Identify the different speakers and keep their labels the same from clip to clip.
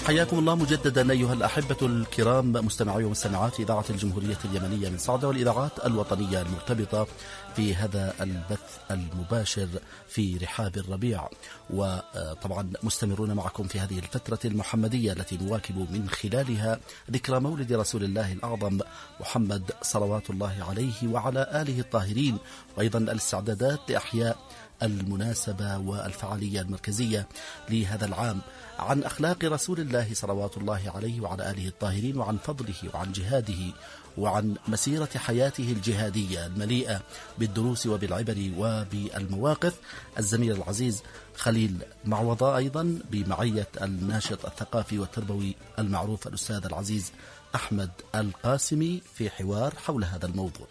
Speaker 1: حياكم الله مجددا أيها الأحبة الكرام مستمعي ومستمعات إذاعة الجمهورية اليمنية من صعدة والإذاعات الوطنية المرتبطة في هذا البث المباشر في رحاب الربيع. وطبعا مستمرون معكم في هذه الفترة المحمدية التي نواكب من خلالها ذكرى مولد رسول الله الأعظم محمد صلوات الله عليه وعلى آله الطاهرين، وأيضا الاستعدادات لأحياء المناسبة والفعالية المركزية لهذا العام، عن أخلاق رسول الله صلوات الله عليه وعلى آله الطاهرين، وعن فضله وعن جهاده وعن مسيرة حياته الجهادية المليئة بالدروس وبالعبر وبالمواقف. الزميل العزيز خليل معوضة، أيضا بمعية الناشط الثقافي والتربوي المعروف الأستاذ العزيز أحمد القاسمي في حوار حول هذا الموضوع.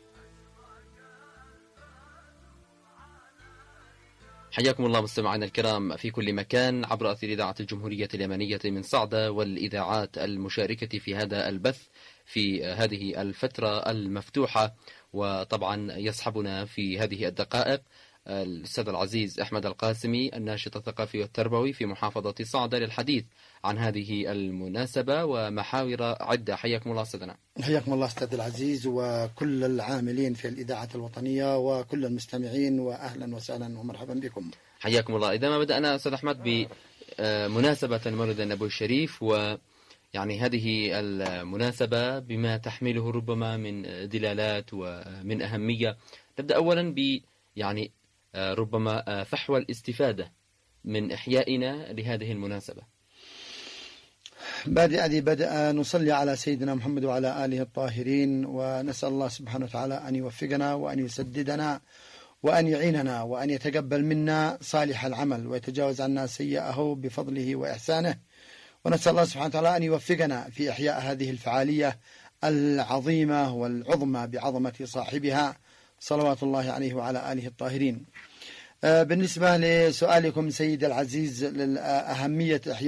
Speaker 2: حياكم الله مستمعينا الكرام في كل مكان عبر أثير إذاعة الجمهورية اليمنية من صعدة والإذاعات المشاركة في هذا البث في هذه الفترة المفتوحة. وطبعا يصحبنا في هذه الدقائق الأستاذ العزيز أحمد القاسمي الناشط الثقافي والتربوي في محافظة صعدة للحديث عن هذه المناسبة ومحاور عدة. حياكم الله أستاذنا.
Speaker 3: حياكم الله أستاذ العزيز وكل العاملين في الإذاعة الوطنية وكل المستمعين، وأهلا وسهلا ومرحبا بكم.
Speaker 2: حياكم الله. إذا ما بدأنا أستاذ أحمد بمناسبة مولد النبوي الشريف، ويعني هذه المناسبة بما تحمله ربما من دلالات ومن أهمية، نبدأ أولا يعني ربما فحوى الاستفادة من إحيائنا لهذه المناسبة.
Speaker 3: بدأ نصلي على سيدنا محمد وعلى آله الطاهرين، ونسأل الله سبحانه وتعالى أن يوفقنا وأن يسددنا وأن يعيننا وأن يتقبل منا صالح العمل ويتجاوز عنا سيئه بفضله وإحسانه. ونسأل الله سبحانه وتعالى أن يوفقنا في إحياء هذه الفعالية العظيمة والعظمى بعظمة صاحبها صلوات الله عليه وعلى آله الطاهرين. بالنسبة لسؤالكم سيد العزيز لأهمية إحياء